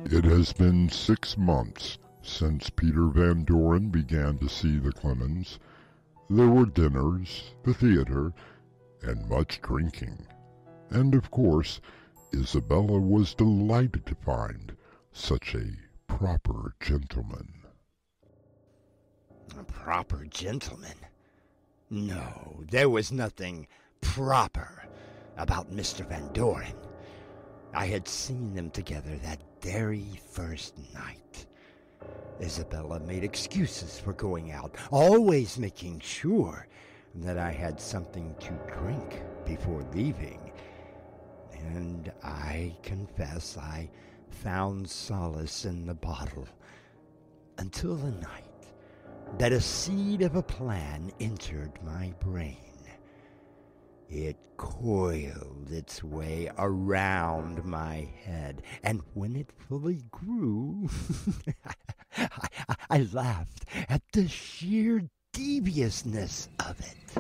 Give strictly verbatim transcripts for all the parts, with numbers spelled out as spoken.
It has been six months since Peter Van Doren began to see the Clemens. There were dinners, the theater, and much drinking. And of course, Isabella was delighted to find such a proper gentleman. A proper gentleman? No, there was nothing proper about Mister Van Doren. I had seen them together that very first night. Isabella made excuses for going out, always making sure that I had something to drink before leaving. And I confess I found solace in the bottle until the night that a seed of a plan entered my brain. It coiled its way around my head, and when it fully grew, I, I, I laughed at the sheer deviousness of it.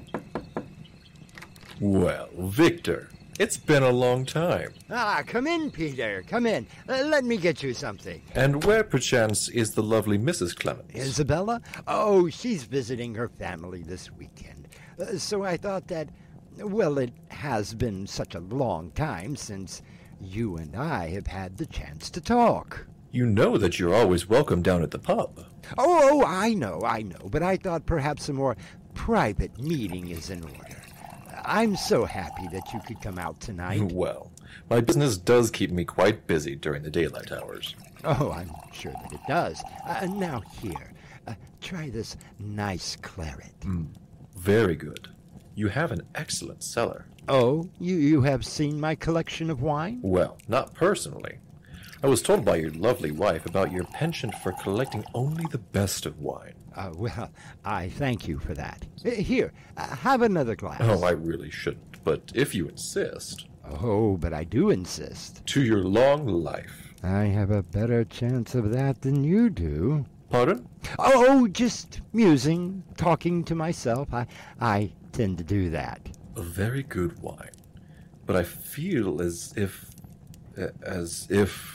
Well, Victor, it's been a long time. Ah, come in, Peter, come in. Uh, let me get you something. And where, perchance, is the lovely Missus Clemens? Isabella? Oh, she's visiting her family this weekend. Uh, so I thought that, well, it has been such a long time since you and I have had the chance to talk. You know that you're always welcome down at the pub. Oh, oh, I know, I know, but I thought perhaps a more private meeting is in order. I'm so happy that you could come out tonight. Well, my business does keep me quite busy during the daylight hours. Oh, I'm sure that it does. Uh, now here, uh, try this nice claret. Mm, very good. You have an excellent cellar. Oh, you, you have seen my collection of wine? Well, not personally. I was told by your lovely wife about your penchant for collecting only the best of wine. Uh, well, I thank you for that. Uh, here, uh, have another glass. Oh, I really shouldn't, but if you insist... Oh, but I do insist. To your long life. I have a better chance of that than you do. Pardon? Oh, just musing, talking to myself. I, I tend to do that. A very good wine. But I feel as if... as if...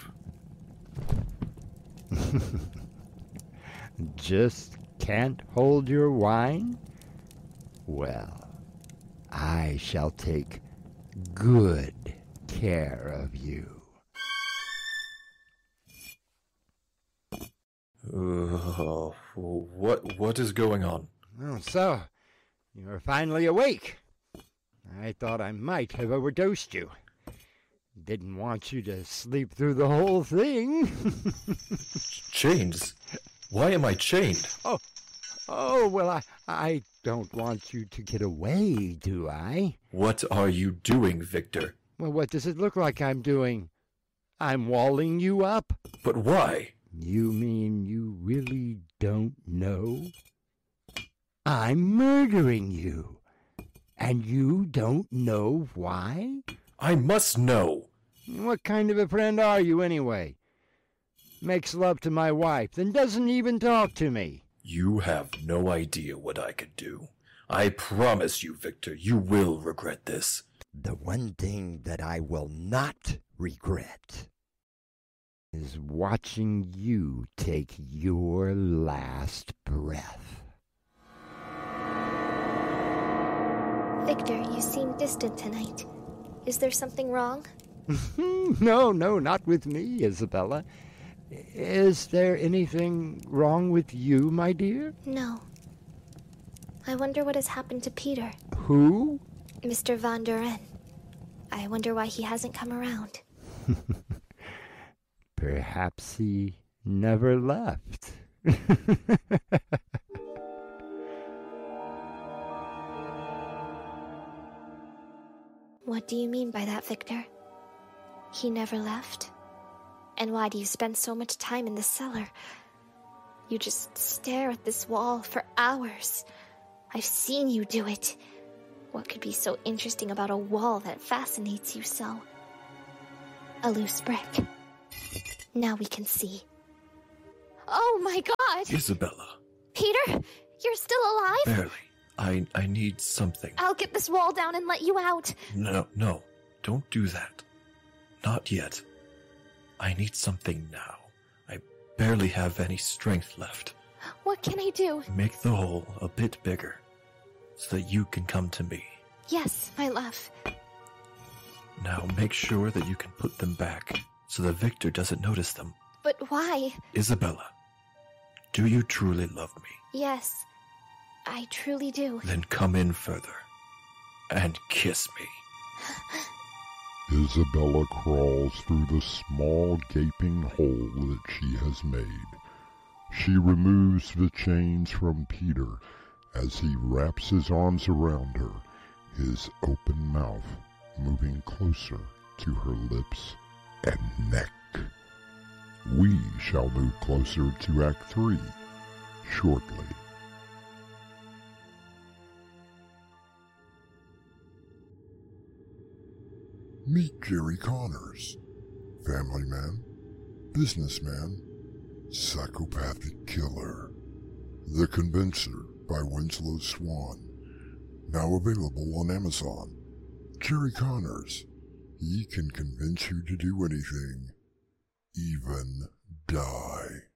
Just can't hold your wine? Well, I shall take good care of you. Uh, what what is going on? Oh, so, you're finally awake. I thought I might have overdosed you. Didn't want you to sleep through the whole thing. Chains? Why am I chained? Oh, oh, well, I, I don't want you to get away, do I? What are you doing, Victor? Well, what does it look like I'm doing? I'm walling you up. But why? You mean you really don't know? I'm murdering you. And you don't know why? I must know. What kind of a friend are you, anyway? Makes love to my wife, then doesn't even talk to me. You have no idea what I could do. I promise you, Victor, you will regret this. The one thing that I will not regret is watching you take your last breath. Victor, you seem distant tonight. Is there something wrong? No, no, not with me, Isabella. Is there anything wrong with you, my dear? No. I wonder what has happened to Peter. Who? Mister Van Doren. I wonder why he hasn't come around. Perhaps he never left. What do you mean by that, Victor? He never left? And why do you spend so much time in the cellar? You just stare at this wall for hours. I've seen you do it. What could be so interesting about a wall that fascinates you so? A loose brick. Now we can see. Oh my God! Isabella. Peter, you're still alive? Barely. I, I need something. I'll get this wall down and let you out. No, no. Don't do that. Not yet. I need something now. I barely have any strength left. What can I do? Make the hole a bit bigger, so that you can come to me. Yes, my love. Now make sure that you can put them back, so that Victor doesn't notice them. But why? Isabella, do you truly love me? Yes, I truly do. Then come in further, and kiss me. Isabella crawls through the small gaping hole that she has made. She removes the chains from Peter as he wraps his arms around her, his open mouth moving closer to her lips and neck. We shall move closer to Act Three shortly. Meet Jerry Connors, family man, businessman, psychopathic killer. The Convincer by Winslow Swan, now available on Amazon. Jerry Connors, he can convince you to do anything, even die.